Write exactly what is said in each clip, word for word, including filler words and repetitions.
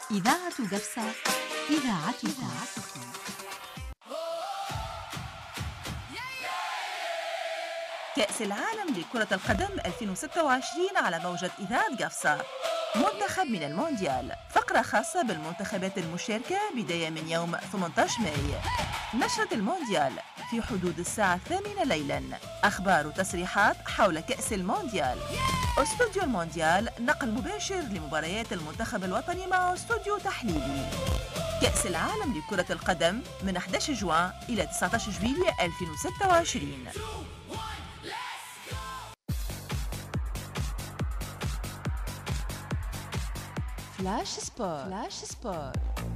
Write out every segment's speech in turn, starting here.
إذاعة قفصة، إذاعتكم. كأس العالم لكرة القدم ألفين وستة وعشرين على موجة إذاعة قفصة. منتخب من المونديال، فقرة خاصة بالمنتخبات المشاركة بداية من يوم ثمانية عشر ماي. نشرة المونديال في حدود الساعة الثامنة ليلاً. أخبار وتصريحات حول كأس المونديال. استوديو المونديال نقل مباشر لمباريات المنتخب الوطني مع استوديو تحليلي. كأس العالم لكرة القدم من أحد عشر جوان إلى تسعة عشر جويلية ألفين وستة وعشرين. فلاش سبور. فلاش سبور.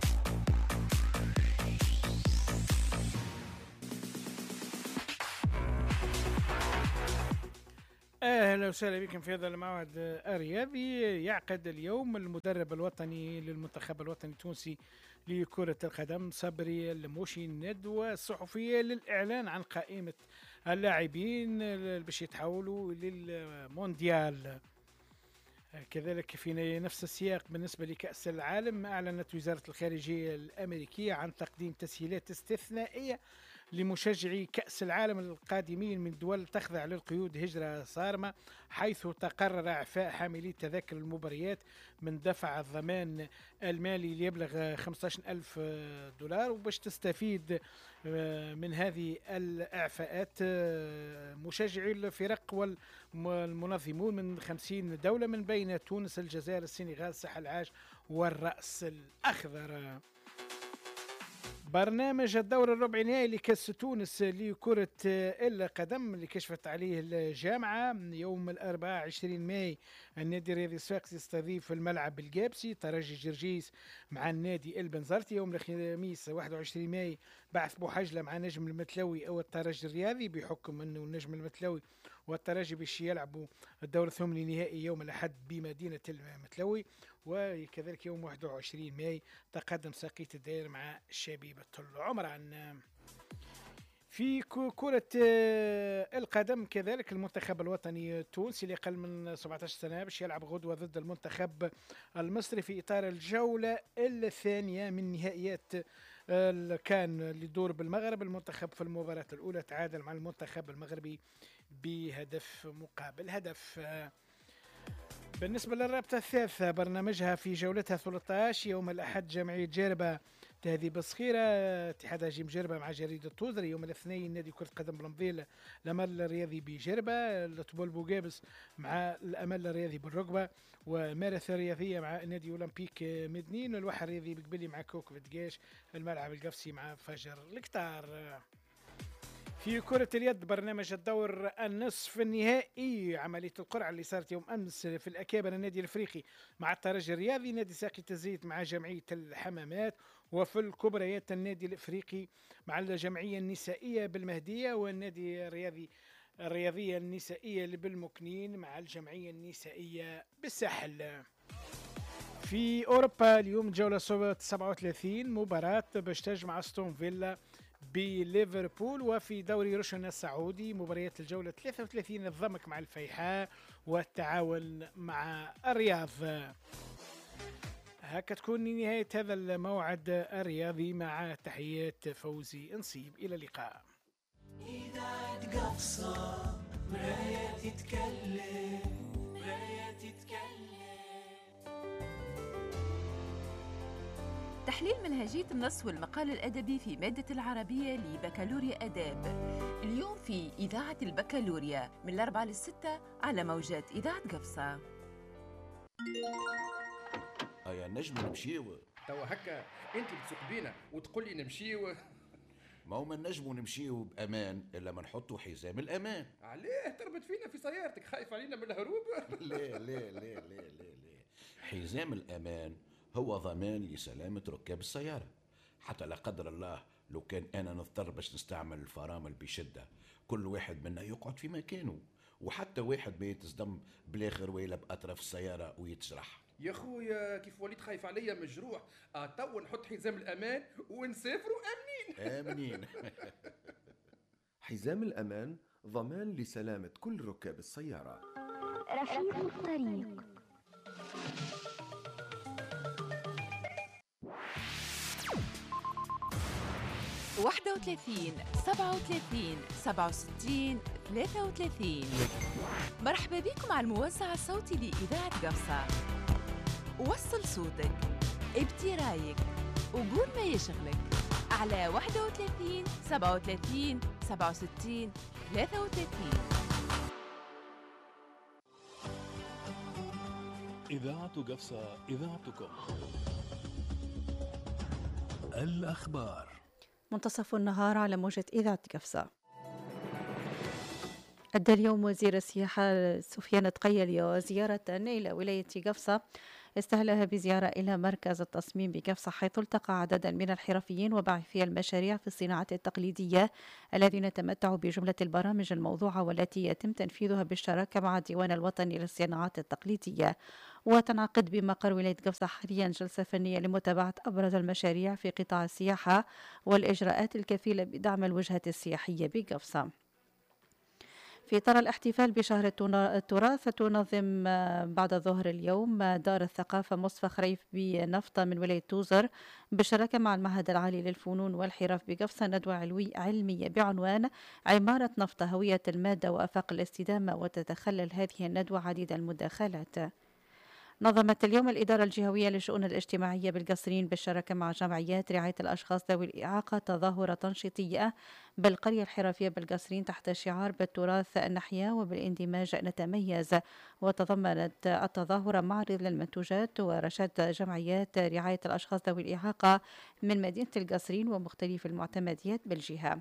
اهلا وسهلا بكم في هذا الموعد الرياضي. يعقد اليوم المدرب الوطني للمنتخب الوطني التونسي لكرة القدم صبري الموشي ندوة صحفية للإعلان عن قائمة اللاعبين باش يتحولوا للمونديال. كذلك في نفس السياق بالنسبة لكأس العالم، أعلنت وزارة الخارجية الأمريكية عن تقديم تسهيلات استثنائية لمشجعي كأس العالم القادمين من دول تخضع للقيود هجرة صارمة، حيث تقرر إعفاء حاملي تذاكر المباريات من دفع الضمان المالي اللي يبلغ خمسة عشر ألف دولار. وباش تستفيد من هذه الإعفاءات مشجعي الفرق والمنظمون من خمسين دولة من بين تونس، الجزائر، السنغال، الساحل العاج والرأس الأخضر. برنامج الدور الربع نهائي لكأس تونس لكرة القدم اللي كشفت عليه الجامعة يوم الأربعاء عشرين ماي، النادي الرياضي الصفاقسي يستضيف الملعب القابسي ترجي جرجيس مع النادي البنزرتي. يوم الخميس واحد وعشرين ماي بعث بوحجلة مع نجم المتلوي أو الترجي الرياضي، بحكم أنه النجم المتلوي والترجي باش يلعبوا الدور الثماني نهائي يوم الأحد بمدينة المتلوي. وكذلك يوم واحد وعشرين ماي تقدم ساقية الدائر مع شبيبة العمران. في كرة القدم كذلك المنتخب الوطني التونسي اللي أقل من سبعة عشر سنة باش يلعب غدوة ضد المنتخب المصري في إطار الجولة الثانية من نهائيات كان اللي دور بالمغرب. المنتخب في المباراة الأولى تعادل مع المنتخب المغربي بهدف مقابل هدف. بالنسبة للرابطة الثالثة، برنامجها في جولتها ثلاثة عشر يوم الأحد جمعية جربة تهذيب الصخيرة اتحاد هجيم جربة مع جريدة توزري. يوم الاثنين نادي كرة قدم بلمضيل الأمل الرياضي بجربة، الطبول بوقابس مع الأمل الرياضي بالرقبة، وماراثون رياضية مع نادي أولمبيك مدنين، والواحد الرياضي بقبلي مع كوكب دقاش، الملعب القفصي مع فجر الكتار. في كرة اليد برنامج الدور النصف النهائي، عملية القرعة اللي صارت يوم أمس في الأكابر، النادي الأفريقي مع الترجي الرياضي، نادي ساقي تزيت مع جمعية الحمامات، وفي الكبريات النادي الأفريقي مع الجمعية النسائية بالمهدية، والنادي الرياضي الرياضية النسائية بالمكنين مع الجمعية النسائية بالساحل. في أوروبا اليوم جولة سبعة وثلاثين مباراة باش تجمع أستون فيلا بليفربول. وفي دوري روشن السعودي مباريات الجولة ثلاثة وثلاثين الضمك مع الفيحاء والتعاون مع الرياض. هكا تكون نهاية هذا الموعد الرياضي مع تحيات فوزي نصيب. إلى اللقاء. إذاعة قفصة مراية تتكلم مراية تتكلم. تحليل منهجية النص والمقال الأدبي في مادة العربية لبكالوريا آداب اليوم في إذاعة البكالوريا من الأربعة للستة على موجات إذاعة قفصة. يا نجم نمشيو توا هكا انت بتسوق بينا وتقول لي نمشيو. ما هو ما نجمو نمشيو بامان الا ما نحطوا حزام الامان. عليه تربط فينا في سيارتك؟ خايف علينا من الهروب؟ لا لا لا لا لا لا حزام الامان هو ضمان لسلامة ركاب السيارة، حتى لا قدر الله لو كان أنا نضطر باش نستعمل الفرامل بشدة، كل واحد منا يقعد في مكانه، وحتى واحد ما يتصدم بالاخر ويلا بأطراف السيارة ويتجرح. يا خويا كيف وليد خايف عليا مجروح، اه تو نحط حزام الأمان ونسافروا آمنين. آمنين. حزام الأمان ضمان لسلامة كل ركاب السيارة. رفيق الطريق. واحد وثلاثين سبعة وثلاثين سبعة وستين ثلاثة وثلاثين. مرحبا بكم على الموزع الصوتي لإذاعة قفصة. وصل صوتك، ابدي رايك، وقول ما يشغلك على واحد وثلاثين سبعة وثلاثين سبعة وستين ثلاثة وثلاثين. إذاعة قفصة، إذاعتكم. الأخبار منتصف النهار على موجة إذاعة قفصة. أدى اليوم وزير السياحة سفيان تقيلي زيارة إلى ولاية قفصة، استهلها بزيارة إلى مركز التصميم بقفصة، حيث التقى عددا من الحرفيين وباحثي المشاريع في الصناعات التقليدية الذين تمتعوا بجملة البرامج الموضوعة والتي يتم تنفيذها بالشراكة مع الديوان الوطني للصناعات التقليدية. وتنعقد بمقر ولاية قفصة حاليا جلسة فنية لمتابعة أبرز المشاريع في قطاع السياحة والإجراءات الكفيلة بدعم الوجهة السياحية بقفصة. في إطار الاحتفال بشهر التراث، تنظم بعد ظهر اليوم دار الثقافة مصطفى خريف بنفطة من ولاية توزر بالشراكة مع المعهد العالي للفنون والحرف بقفصة ندوة علمية بعنوان عمارة نفطة، هوية المادة وآفاق الاستدامة، وتتخلل هذه الندوة عديد المداخلات. نظمت اليوم الإدارة الجهوية للشؤون الاجتماعية بالقصرين بالشراكة مع جمعيات رعاية الأشخاص ذوي الإعاقة تظاهرة تنشيطية بالقرية الحرفية بالقصرين تحت شعار بالتراث نحيا وبالاندماج نتميز. وتضمنت التظاهرة معرض للمنتوجات ورشاد جمعيات رعاية الأشخاص ذوي الإعاقة من مدينة القصرين ومختلف المعتمديات بالجهة.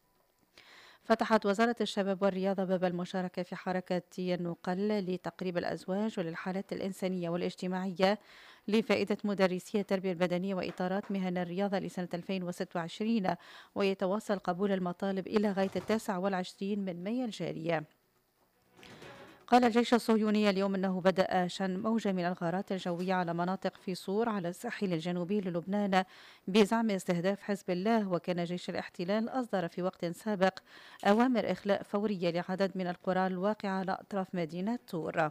فتحت وزارة الشباب والرياضة باب المشاركة في حركة النقل لتقريب الأزواج وللحالات الإنسانية والاجتماعية لفائدة مدرسي التربية البدنية وإطارات مهن الرياضة لسنة ألفين وستة وعشرين، ويتواصل قبول المطالب إلى غاية التاسع والعشرين من مايو الجارية. قال الجيش الصهيوني اليوم أنه بدأ شن موجة من الغارات الجوية على مناطق في صور على الساحل الجنوبي للبنان بزعم استهداف حزب الله. وكان جيش الاحتلال أصدر في وقت سابق أوامر إخلاء فورية لعدد من القرى الواقعة على أطراف مدينة طور.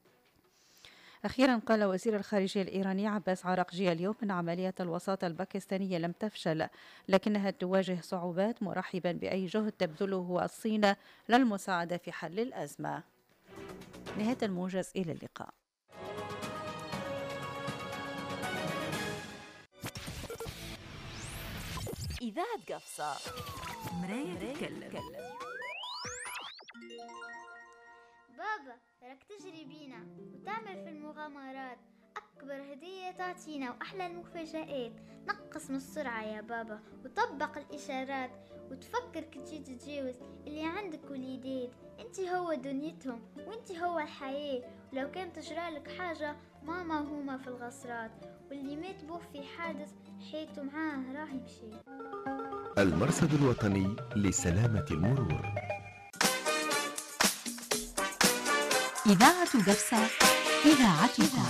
أخيرا قال وزير الخارجية الإيراني عباس عراقجي اليوم أن عملية الوساطة الباكستانية لم تفشل، لكنها تواجه صعوبات، مرحبا بأي جهد تبذله الصين للمساعدة في حل الأزمة. نهاية الموجز، إلى اللقاء. إذاعة قفصة، مراية تتكلم. بابا ترك تجري بينا وتعمل في المغامرات، أكبر هدية تعطينا وأحلى المفاجآت. نقص من السرعة يا بابا وطبق الإشارات، وتفكر كتجي تتجاوز اللي عندك وليدات. انتي هو دنيتهم وانتي هو الحياة، ولو كان تجرالك حاجة ماما هما في الغصرات، واللي مات بوه في حادث حيته معاه راح يمشي. المرصد الوطني لسلامة المرور. إذاعة قفصة، إذاعتكم.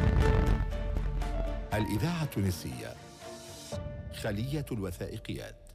الإذاعة التونسية، خلية الوثائقيات.